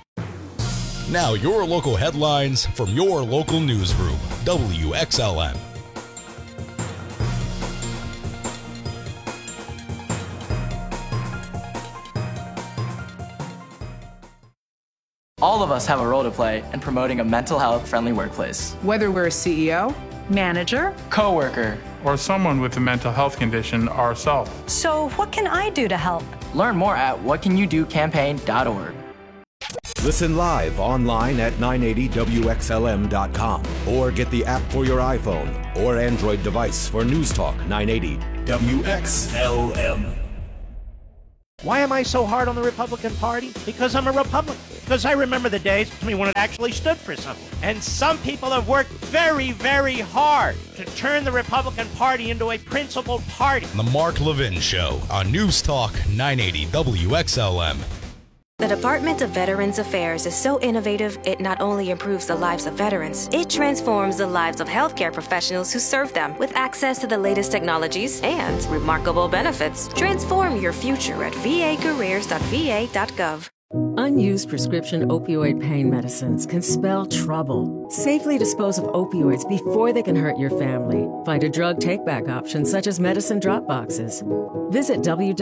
Now your local headlines from your local newsroom, WXLM. All of us have a role to play in promoting a mental health friendly workplace. Whether we're a CEO, manager, coworker, or someone with a mental health condition ourselves. So what can I do to help? Learn more at whatcanyoudocampaign.org. Listen live online at 980WXLM.com or get the app for your iPhone or Android device for News Talk 980 WXLM. Why am I so hard on the Republican Party? Because I'm a Republican. Because I remember the days when it actually stood for something. And some people have worked very, very hard to turn the Republican Party into a principled party. The Mark Levin Show on News Talk 980 WXLM. The Department of Veterans Affairs is so innovative, it not only improves the lives of veterans, it transforms the lives of healthcare professionals who serve them with access to the latest technologies and remarkable benefits. Transform your future at vacareers.va.gov. Unused prescription opioid pain medicines can spell trouble. Safely dispose of opioids before they can hurt your family. Find a drug take-back option such as medicine drop boxes. Visit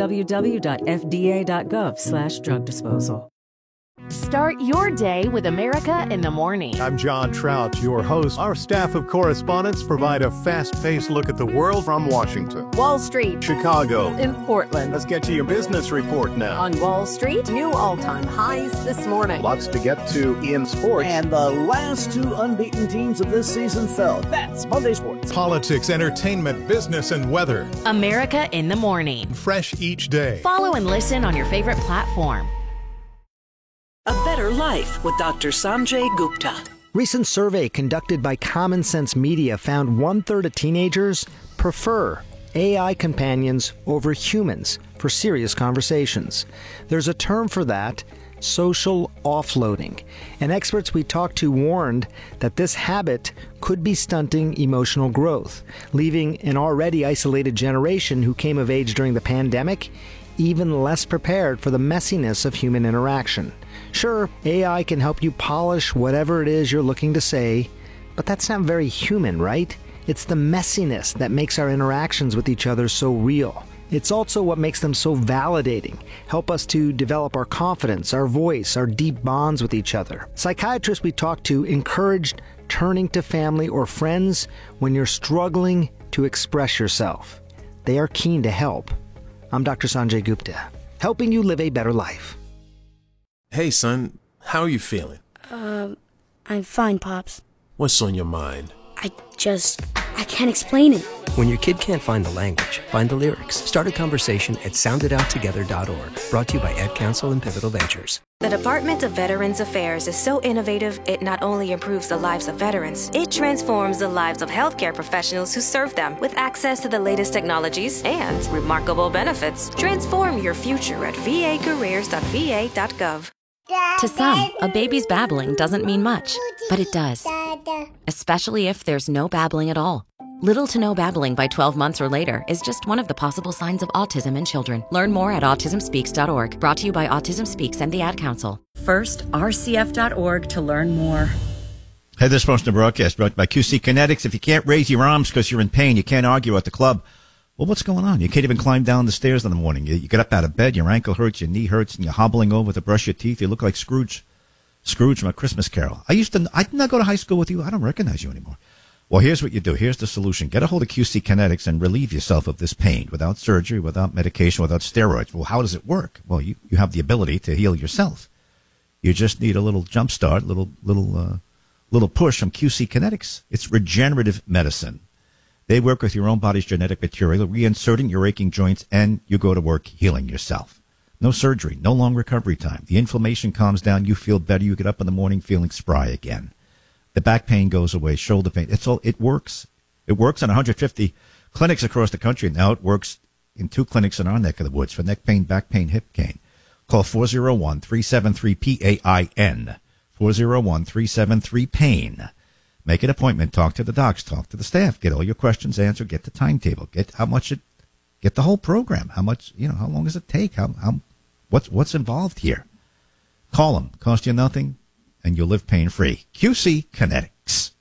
www.fda.gov/drug disposal. Start your day with America in the Morning. I'm John Trout, your host. Our staff of correspondents provide a fast-paced look at the world from Washington, Wall Street, Chicago, in Portland. Let's get to your business report now. On Wall Street, new all-time highs this morning. Lots to get to in sports. And the last two unbeaten teams of this season fell. That's Monday Sports. Politics, entertainment, business, and weather. America in the Morning. Fresh each day. Follow and listen on your favorite platform. A Better Life with Dr. Sanjay Gupta. Recent survey conducted by Common Sense Media found 1/3 of teenagers prefer AI companions over humans for serious conversations. There's a term for that, social offloading. And experts we talked to warned that this habit could be stunting emotional growth, leaving an already isolated generation who came of age during the pandemic even less prepared for the messiness of human interaction. Sure, AI can help you polish whatever it is you're looking to say, but that's not very human, right? It's the messiness that makes our interactions with each other so real. It's also what makes them so validating, help us to develop our confidence, our voice, our deep bonds with each other. Psychiatrists we talked to encouraged turning to family or friends when you're struggling to express yourself. They are keen to help. I'm Dr. Sanjay Gupta, helping you live a better life. Hey, son, how are you feeling? I'm fine, Pops. What's on your mind? I can't explain it. When your kid can't find the language, find the lyrics. Start a conversation at sounditouttogether.org. Brought to you by Ad Council and Pivotal Ventures. The Department of Veterans Affairs is so innovative, it not only improves the lives of veterans, it transforms the lives of healthcare professionals who serve them with access to the latest technologies and remarkable benefits. Transform your future at vacareers.va.gov. To some, a baby's babbling doesn't mean much, but it does. Especially if there's no babbling at all. Little to no babbling by 12 months or later is just one of the possible signs of autism in children. Learn more at autismspeaks.org. Brought to you by Autism Speaks and the Ad Council. First, rcf.org to learn more. Hey, this portion of the broadcast brought by QC Kinetics. If you can't raise your arms because you're in pain, you can't argue at the club. Well, what's going on? You can't even climb down the stairs in the morning. You get up out of bed, your ankle hurts, your knee hurts, and you're hobbling over to brush your teeth. You look like Scrooge from A Christmas Carol. I did not go to high school with you. I don't recognize you anymore. Well, here's what you do. Here's the solution. Get a hold of QC Kinetics and relieve yourself of this pain without surgery, without medication, without steroids. Well, how does it work? Well, you have the ability to heal yourself. You just need a little jump start, little push from QC Kinetics. It's regenerative medicine. They work with your own body's genetic material, reinserting your aching joints, and you go to work healing yourself. No surgery, no long recovery time. The inflammation calms down. You feel better. You get up in the morning feeling spry again. The back pain goes away, shoulder pain. It works. It works in 150 clinics across the country. Now it works in 2 clinics in our neck of the woods for neck pain, back pain, hip pain. Call 401-373-PAIN. 401-373-PAIN. Make an appointment. Talk to the docs. Talk to the staff. Get all your questions answered. Get the timetable. Get the whole program. How much? How long does it take? What's involved here? Call them. Cost you nothing, and you'll live pain free. QC Kinetics.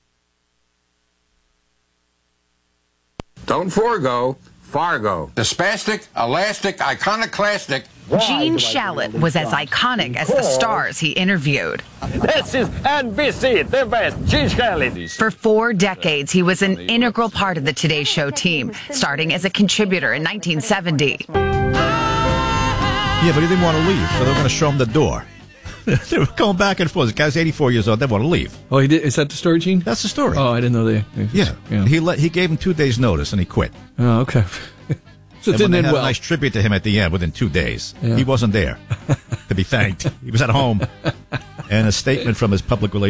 Don't forego Fargo. The spastic, elastic, iconoclastic, Gene Shalit was as iconic as the stars he interviewed. This is NBC, the best, Gene Shalit. For 4 decades, he was an integral part of the Today Show team, starting as a contributor in 1970. Yeah, but he didn't want to leave, so they were going to show him the door. They were going back and forth. The guy's 84 years old. They want to leave. Oh, he did. Is that the story, Gene? That's the story. Oh, I didn't know that. Yeah. He gave him 2 days' notice, and he quit. Oh, okay. So it didn't end well. well. A nice tribute to him at the end within 2 days. Yeah. He wasn't there to be thanked. He was at home. And a statement from his public relations